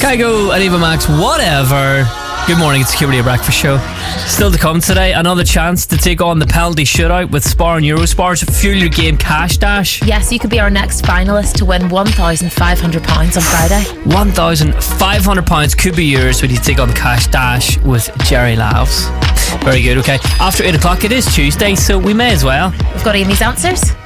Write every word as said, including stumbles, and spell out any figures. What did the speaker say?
Kygo and Eva Max, whatever. Good morning, it's the Q Radio Breakfast Show. Still to come today, another chance to take on the penalty shootout with Spar and Eurospars. Fuel your game cash dash. Yes, you could be our next finalist to win one thousand five hundred pounds on Friday. one thousand five hundred pounds could be yours when you take on the cash dash with Jerry Lavs. Very good, okay. After eight o'clock, it is Tuesday, so we may as well. We've got Amy's answers.